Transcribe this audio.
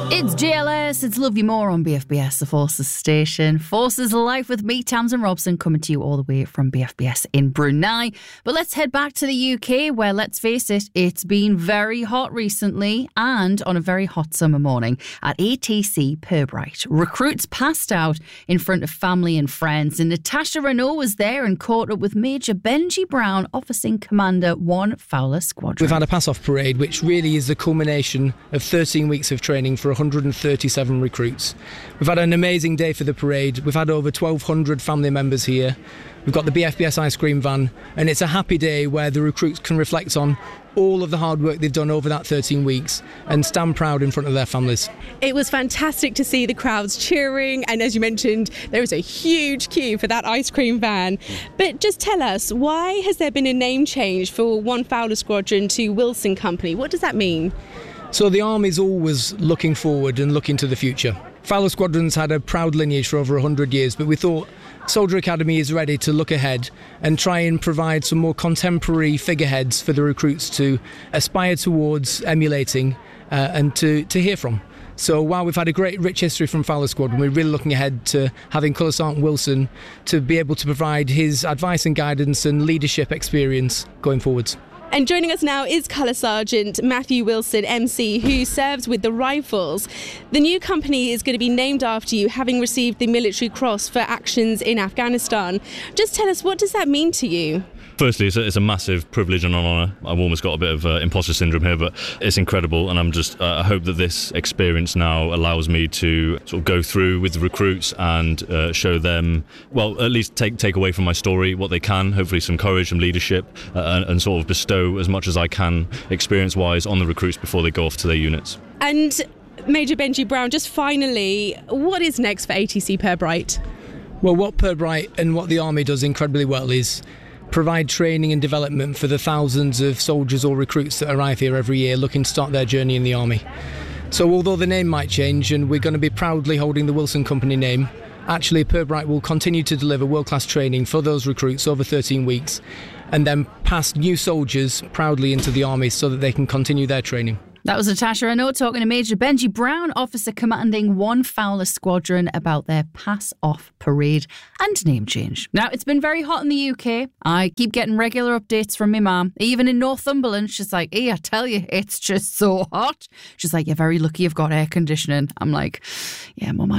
It's GLS, it's Love You More on BFBS, the Forces station. Forces Life with me, Tamsin Robson, coming to you all the way from BFBS in Brunei. But let's head back to the UK where, let's face it, it's been very hot recently and on a very hot summer morning at ATC Pirbright. Recruits passed out in front of family and friends, and Natasha Renault was there and caught up with Major Benji Brown, Officer Commander 1 Fowler Squadron. We've had a pass-off parade, which really is the culmination of 13 weeks of training for 137 recruits. We've had an amazing day for the parade. We've had over 1,200 family members here. We've got the BFBS ice cream van, and it's a happy day where the recruits can reflect on all of the hard work they've done over that 13 weeks and stand proud in front of their families. It was fantastic to see the crowds cheering, and as you mentioned, there was a huge queue for that ice cream van. But just tell us, why has there been a name change for 1 Fowler Squadron to Wilson Company? What does that mean? So the Army's always looking forward and looking to the future. Fowler Squadron's had a proud lineage for over 100 years, but we thought Soldier Academy is ready to look ahead and try and provide some more contemporary figureheads for the recruits to aspire towards emulating and to hear from. So while we've had a great rich history from Fowler Squadron, we're really looking ahead to having Colour Sergeant Wilson to be able to provide his advice and guidance and leadership experience going forwards. And joining us now is Colour Sergeant Matthew Wilson, MC, who serves with the Rifles. The new company is going to be named after you, having received the Military Cross for actions in Afghanistan. Just tell us, what does that mean to you? Firstly, it's a massive privilege and an honour. I've almost got a bit of imposter syndrome here, but it's incredible, and I hope that this experience now allows me to sort of go through with the recruits and show them, well, at least take away from my story what they can, hopefully some courage and leadership, and sort of bestow as much as I can experience-wise on the recruits before they go off to their units. And Major Benji Brown, just finally, what is next for ATC Pirbright? Well, what Pirbright and what the Army does incredibly well is provide training and development for the thousands of soldiers or recruits that arrive here every year looking to start their journey in the Army. So although the name might change and we're going to be proudly holding the Wilson Company name, actually Pirbright will continue to deliver world-class training for those recruits over 13 weeks and then pass new soldiers proudly into the Army so that they can continue their training. That was Natasha Renault talking to Major Benji Brown, Officer Commanding 1 Fowler Squadron, about their pass-off parade and name change. Now, it's been very hot in the UK. I keep getting regular updates from my mum. Even in Northumberland, she's like, hey, I tell you, it's just so hot. She's like, you're very lucky you've got air conditioning. I'm like, yeah, Mum,